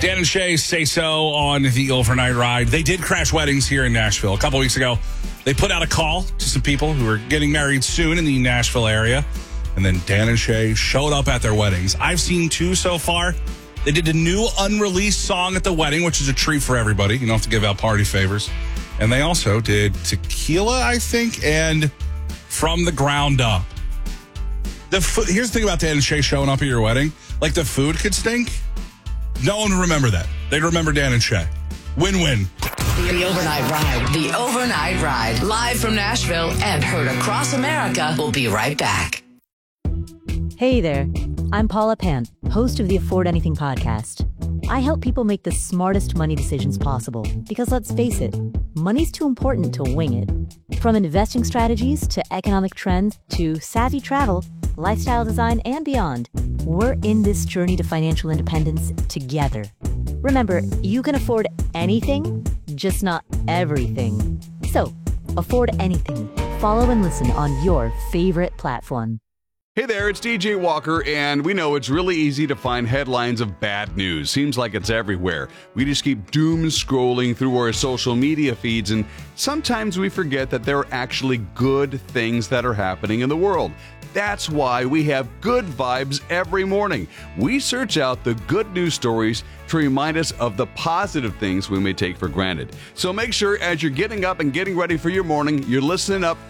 Dan and Shay say so on the overnight ride. They did crash weddings here in Nashville. A couple weeks ago, they put out a call to some people who were getting married soon in the Nashville area. And then Dan and Shay showed up at their weddings. I've seen two so far. They did a new unreleased song at the wedding, which is a treat for everybody. You don't have to give out party favors. And they also did Tequila, I think, and From the Ground Up. Here's the thing about Dan and Shay showing up at your wedding. Like, the food could stink. No one would remember that. They'd remember Dan and Shay. Win-win. The Overnight Ride. The Overnight Ride. Live from Nashville and heard across America. We'll be right back. Hey there. I'm Paula Pant, host of the Afford Anything podcast. I help people make the smartest money decisions possible because, let's face it, money's too important to wing it. From investing strategies to economic trends to savvy travel, lifestyle design, and beyond, we're in this journey to financial independence together. Remember, you can afford anything, just not everything. So, afford anything. Follow and listen on your favorite platform. Hey there, it's DJ Walker, and we know it's really easy to find headlines of bad news. Seems like it's everywhere. We just keep doom scrolling through our social media feeds, and sometimes we forget that there are actually good things that are happening in the world. That's why we have Good Vibes every morning. We search out the good news stories to remind us of the positive things we may take for granted. So make sure as you're getting up and getting ready for your morning, you're listening up